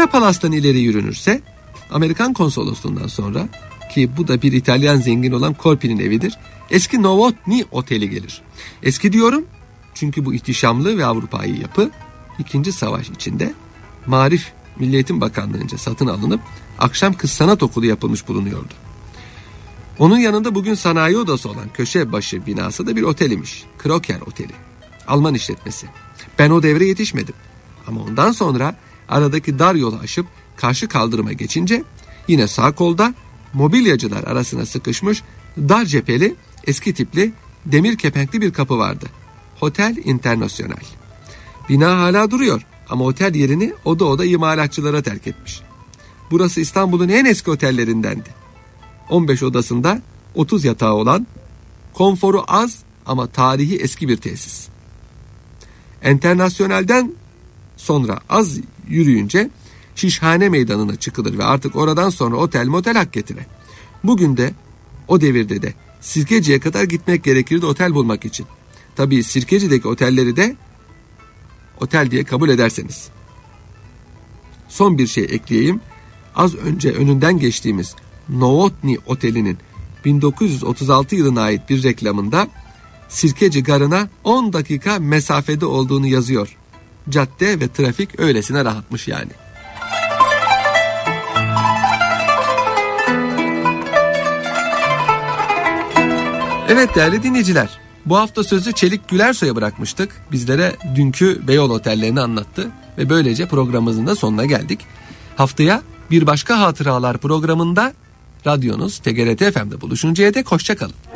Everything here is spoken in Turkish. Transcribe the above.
Pera Palas'tan ileri yürünürse Amerikan konsolosluğundan sonra, ki bu da bir İtalyan zengin olan Colpi'nin evidir, eski Novotny Oteli gelir. Eski diyorum çünkü bu ihtişamlı ve Avrupa'yı yapı 2. Savaş içinde Marif Milli Eğitim Bakanlığı'nca satın alınıp akşam kız sanat okulu yapılmış bulunuyordu. Onun yanında bugün sanayi odası olan köşe başı binası da bir otel imiş. Kroker Oteli. Alman işletmesi. Ben o devre yetişmedim. Ama ondan sonra aradaki dar yolu aşıp karşı kaldırıma geçince yine sağ kolda mobilyacılar arasına sıkışmış dar cepheli eski tipli demir kepenkli bir kapı vardı. Hotel International. Bina hala duruyor ama otel yerini oda imalatçılara terk etmiş. Burası İstanbul'un en eski otellerindendi. 15 odasında 30 yatağı olan, konforu az ama tarihi eski bir tesis. Enternasyonelden sonra az yürüyünce Şişhane Meydanı'na çıkılır ve artık oradan sonra otel motel hak getire. Bugün de o devirde de Sirkeci'ye kadar gitmek gerekirdi otel bulmak için. Tabii Sirkeci'deki otelleri de otel diye kabul ederseniz. Son bir şey ekleyeyim. Az önce önünden geçtiğimiz Novotny Oteli'nin 1936 yılına ait bir reklamında Sirkeci Garı'na 10 dakika mesafede olduğunu yazıyor. Cadde ve trafik öylesine rahatmış yani. Evet değerli dinleyiciler, bu hafta sözü Çelik Gülersoy'a bırakmıştık. Bizlere dünkü Beyoğlu otellerini anlattı ve böylece programımızın da sonuna geldik. Haftaya bir başka hatıralar programında radyonuz TGRT FM'de buluşuncaya dek hoşça kalın.